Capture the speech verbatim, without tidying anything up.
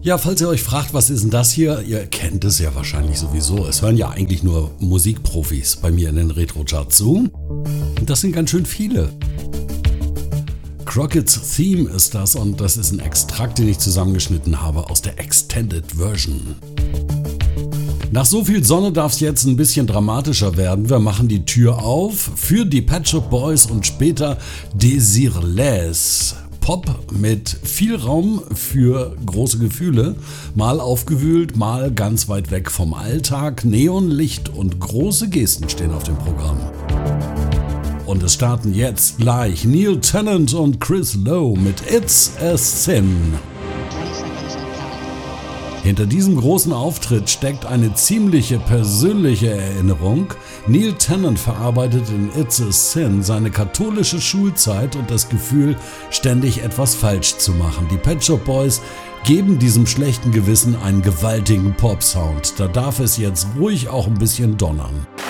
Ja, falls ihr euch fragt, was ist denn das hier? Ihr kennt es ja wahrscheinlich sowieso. Es hören ja eigentlich nur Musikprofis bei mir in den Retro-Charts zu. Und das sind ganz schön viele. Crockett's Theme ist das und das ist ein Extrakt, den ich zusammengeschnitten habe aus der Extended Version. Nach so viel Sonne darf es jetzt ein bisschen dramatischer werden. Wir machen die Tür auf für die Pet Shop Boys und später Desireless. Pop mit viel Raum für große Gefühle, mal aufgewühlt, mal ganz weit weg vom Alltag. Neonlicht und große Gesten stehen auf dem Programm. Und es starten jetzt gleich Neil Tennant und Chris Lowe mit It's a Sin. Hinter diesem großen Auftritt steckt eine ziemliche persönliche Erinnerung. Neil Tennant verarbeitet in It's a Sin seine katholische Schulzeit und das Gefühl, ständig etwas falsch zu machen. Die Pet Shop Boys geben diesem schlechten Gewissen einen gewaltigen Pop-Sound. Da darf es jetzt ruhig auch ein bisschen donnern.